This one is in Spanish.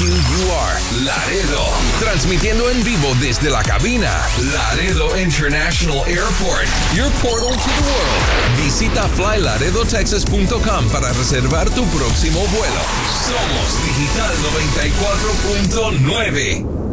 WWIQ-UR, Laredo. Transmitiendo en vivo desde la cabina. Laredo International Airport, your portal to the world. Visita flylaredotexas.com para reservar tu próximo vuelo. Somos Digital 94.9.